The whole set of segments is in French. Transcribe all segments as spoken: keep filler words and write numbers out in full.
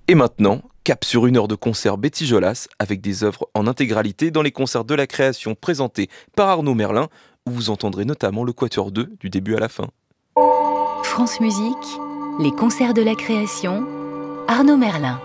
Et maintenant, cap sur une heure de concert Betty Jolas avec des œuvres en intégralité dans les concerts de la création présentés par Arnaud Merlin, où vous entendrez notamment le Quatuor deux du début à la fin. France Musique, les concerts de la création, Arnaud Merlin.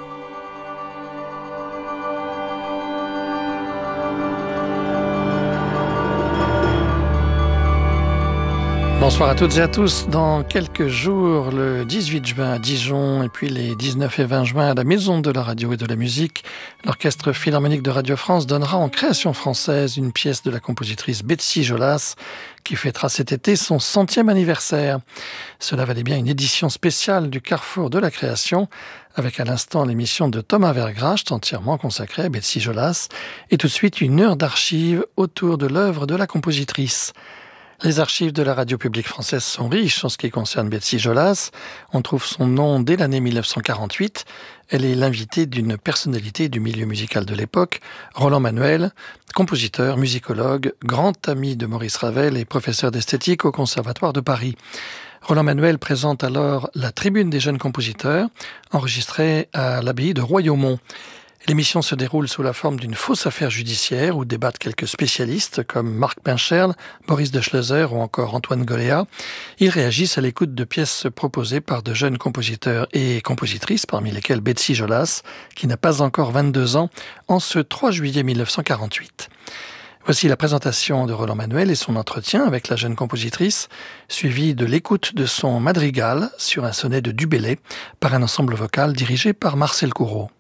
Bonsoir à toutes et à tous. Dans quelques jours, le dix-huit juin à Dijon et puis les dix-neuf et vingt juin à la Maison de la Radio et de la Musique, l'Orchestre Philharmonique de Radio France donnera en création française une pièce de la compositrice Betty Jolas qui fêtera cet été son centième anniversaire. Cela valait bien une édition spéciale du Carrefour de la création avec à l'instant l'émission de Thomas Vergracht entièrement consacrée à Betty Jolas et tout de suite une heure d'archives autour de l'œuvre de la compositrice. Les archives de la radio publique française sont riches en ce qui concerne Betty Jolas. On trouve son nom dès l'année mille neuf cent quarante-huit. Elle est l'invitée d'une personnalité du milieu musical de l'époque, Roland Manuel, compositeur, musicologue, grand ami de Maurice Ravel et professeur d'esthétique au Conservatoire de Paris. Roland Manuel présente alors la Tribune des jeunes compositeurs, enregistrée à l'abbaye de Royaumont. L'émission se déroule sous la forme d'une fausse affaire judiciaire où débattent quelques spécialistes comme Marc Pincherle, Boris de Schleuser ou encore Antoine Goléa. Ils réagissent à l'écoute de pièces proposées par de jeunes compositeurs et compositrices, parmi lesquels Betty Jolas, qui n'a pas encore vingt-deux ans, en ce trois juillet mille neuf cent quarante-huit. Voici la présentation de Roland Manuel et son entretien avec la jeune compositrice, suivi de l'écoute de son madrigal sur un sonnet de Dubélé par un ensemble vocal dirigé par Marcel Couraud.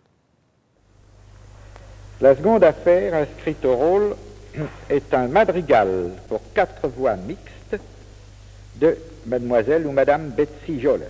La seconde affaire inscrite au rôle est un madrigal pour quatre voix mixtes de mademoiselle ou madame Betty Jolas.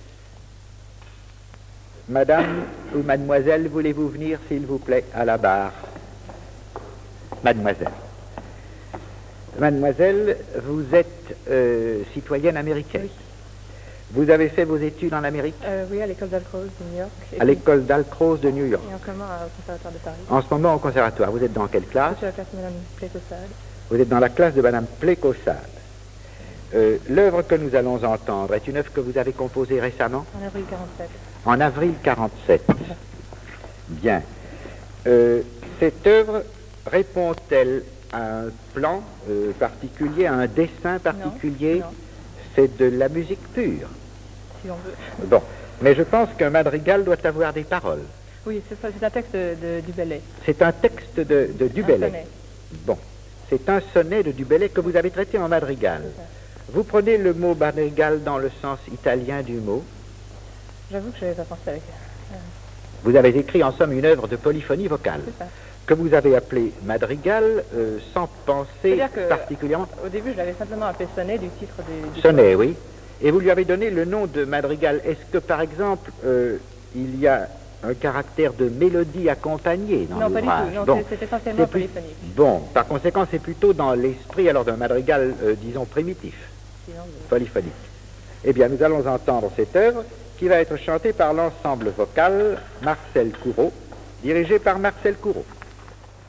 Madame ou mademoiselle, voulez-vous venir s'il vous plaît à la barre? Mademoiselle. Mademoiselle, vous êtes euh, citoyenne américaine. Oui. Vous avez fait vos études en Amérique? euh, Oui, à l'école d'Alcroze de New York. À l'école d'Alcroze de New York. Et en commun au Conservatoire de Paris. En ce moment au Conservatoire. Vous êtes dans quelle classe? Je suis à la classe de Madame Plécossade. Vous êtes dans la classe de Madame Plécossade. Euh, L'œuvre que nous allons entendre est une œuvre que vous avez composée récemment? En avril quarante-sept. En avril quarante-sept. Bien. Euh, cette œuvre répond-elle à un plan euh, particulier, à un dessin particulier? Non, non. C'est de la musique pure. Si on veut. Bon, mais je pense qu'un madrigal doit avoir des paroles. Oui, c'est un texte de, de Dubélé. C'est un texte de, de Dubélé. Un sonnet. Bon, c'est un sonnet de Dubélé que vous avez traité en madrigal. Vous prenez le mot madrigal dans le sens italien du mot? J'avoue que je n'avais pas pensé avec ça. Vous avez écrit en somme une œuvre de polyphonie vocale que vous avez appelée madrigal euh, sans penser que, particulièrement. Au début, je l'avais simplement appelé sonnet du titre du, du sonnet, oui. Et vous lui avez donné le nom de madrigal. Est-ce que, par exemple, euh, il y a un caractère de mélodie accompagnée dans l'ouvrage? Non, pas du tout. Non, bon, c'est essentiellement plus... polyphonique. Bon, par conséquent, c'est plutôt dans l'esprit alors d'un madrigal, euh, disons, primitif, Sinon, mais... polyphonique. Eh bien, nous allons entendre cette œuvre qui va être chantée par l'ensemble vocal Marcel Couraud, dirigé par Marcel Couraud.